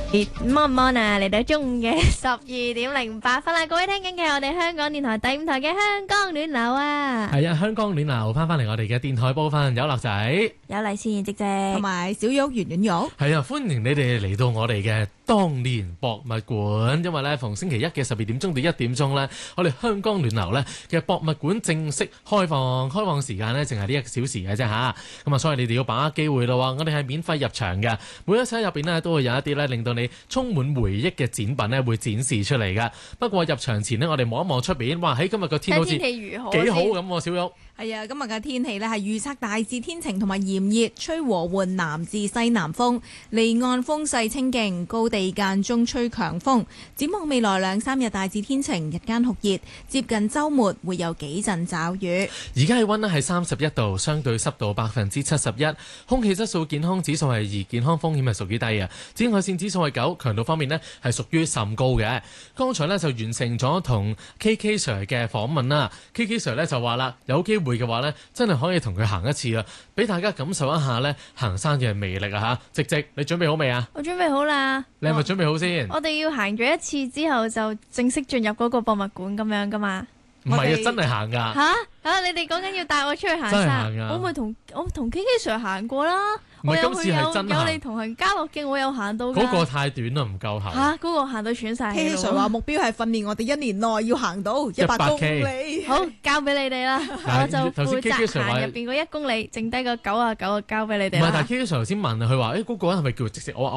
Mon Mon 啊，嚟到中午嘅12:08啦，各位聽緊嘅我哋香港電台第5台嘅香江暖流啊， 係啊，香江暖流翻嚟我哋嘅電台部分，有樂仔， 有黎思妍姐姐， 同埋小玉圓圓玉， 係啊，歡迎你哋嚟到我哋嘅當年博物館，因為咧逢星期一嘅12點鐘到1點鐘咧，我哋香江暖流咧嘅博物館正式開放時間咧淨係呢1小時嘅啫吓，咁啊所以你哋要把握機會咯，我哋係免費入場嘅，每一室入邊咧都會有一啲咧令到你充滿回憶嘅展品咧會展示出嚟㗎。不過入場前呢，我哋望一望出邊，哇！喺今日個天好似幾好咁喎，小玉。 係啊，今日嘅天氣呢係預測大致天晴同埋炎熱，吹和緩南至西南風，離岸風勢清勁，高地間中吹強風。展望未來2-3日大致天晴，日間酷熱，接近週末會有幾陣驟雨。 而家氣溫呢係31度，相對濕度71%，空氣質素健康指數係2，健康風險係屬於低啊。紫外線指數係9，強度方面呢係屬於甚高嘅。剛才呢就完成咗同 KK Sir 嘅訪問啦，KK Sir 呢就話啦，有機會嘅話呢，真係可以同佢行一次啊，俾大家感受一下呢行山嘅魅力啊嚇！直，你準備好未啊？ 我準備好啦。 你係咪準備好先？ 我哋要行咗一次之後就正式進入嗰個博物館咁樣噶嘛？ 唔係啊，真係行噶。 嚇！你哋講緊要帶我出去行山，我咪同 KK Sir 行過啦。 唔係今次係真行， 有你同行家樂徑，我有行到㗎。 嗰個太短啦，唔夠行。 嗰個行到喘晒氣。 KK Sir 話目標係訓練我哋1年內要行到100公里。 好，交俾你哋啦，我就負責行入邊嗰1公里，剩低個99就交俾你哋啦。 唔係，但係 KK Sir 頭先問佢話，嗰個人係咪叫直接？我